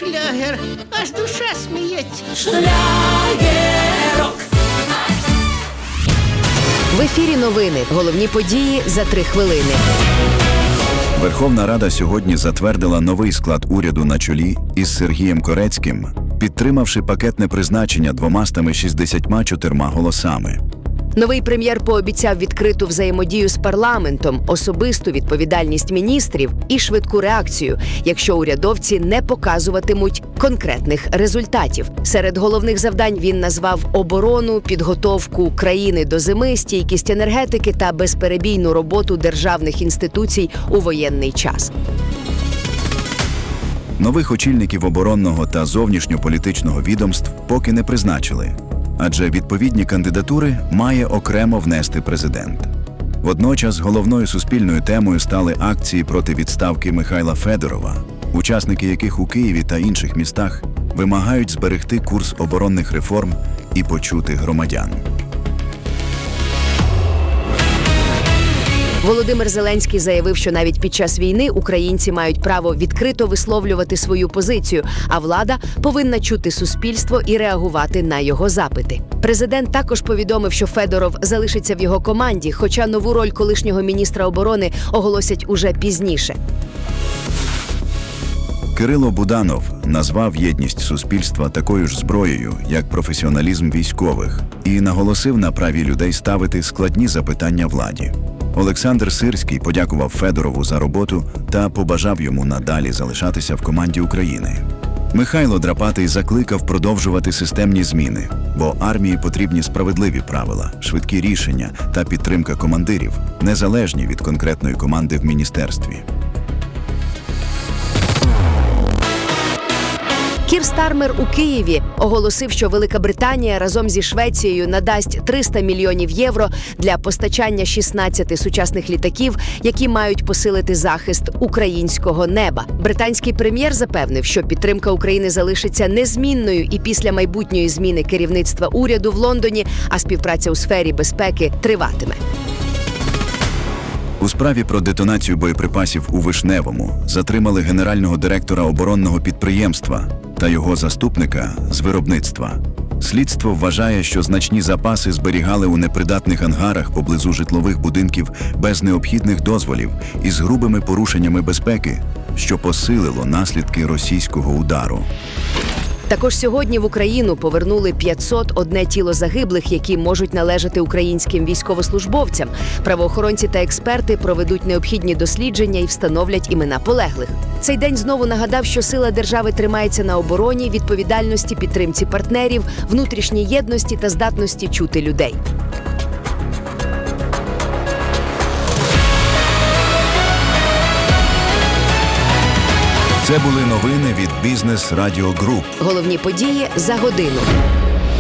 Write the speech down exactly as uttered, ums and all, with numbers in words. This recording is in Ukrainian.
шлягер, аж душа сміється. Шлягерок. В ефірі новини. Головні події за три хвилини. Верховна Рада сьогодні затвердила новий склад уряду на чолі із Сергієм Корецьким, підтримавши пакетне призначення двома шістдесятьма чотирма голосами. Новий прем'єр пообіцяв відкриту взаємодію з парламентом, особисту відповідальність міністрів і швидку реакцію, якщо урядовці не показуватимуть конкретних результатів. Серед головних завдань він назвав оборону, підготовку країни до зими, стійкість енергетики та безперебійну роботу державних інституцій у воєнний час. Нових очільників оборонного та зовнішньополітичного відомств поки не призначили, адже відповідні кандидатури має окремо внести президент. Водночас головною суспільною темою стали акції проти відставки Михайла Федорова, учасники яких у Києві та інших містах вимагають зберегти курс оборонних реформ і почути громадян. Володимир Зеленський заявив, що навіть під час війни українці мають право відкрито висловлювати свою позицію, а влада повинна чути суспільство і реагувати на його запити. Президент також повідомив, що Федоров залишиться в його команді, хоча нову роль колишнього міністра оборони оголосять уже пізніше. Кирило Буданов назвав єдність суспільства такою ж зброєю, як професіоналізм військових, і наголосив на праві людей ставити складні запитання владі. Олександр Сирський подякував Федорову за роботу та побажав йому надалі залишатися в команді України. Михайло Драпатий закликав продовжувати системні зміни, бо армії потрібні справедливі правила, швидкі рішення та підтримка командирів, незалежні від конкретної команди в міністерстві. Кір Стармер у Києві оголосив, що Велика Британія разом зі Швецією надасть триста мільйонів євро для постачання шістнадцяти сучасних літаків, які мають посилити захист українського неба. Британський прем'єр запевнив, що підтримка України залишиться незмінною і після майбутньої зміни керівництва уряду в Лондоні, а співпраця у сфері безпеки триватиме. У справі про детонацію боєприпасів у Вишневому затримали генерального директора оборонного підприємства та його заступника з виробництва. Слідство вважає, що значні запаси зберігали у непридатних ангарах поблизу житлових будинків без необхідних дозволів і з грубими порушеннями безпеки, що посилило наслідки російського удару. Також сьогодні в Україну повернули п'ятсот одне тіло загиблих, які можуть належати українським військовослужбовцям. Правоохоронці та експерти проведуть необхідні дослідження і встановлять імена полеглих. Цей день знову нагадав, що сила держави тримається на обороні, відповідальності, підтримці партнерів, внутрішній єдності та здатності чути людей. Це були новини від Бізнес Радіо Груп. Головні події за годину.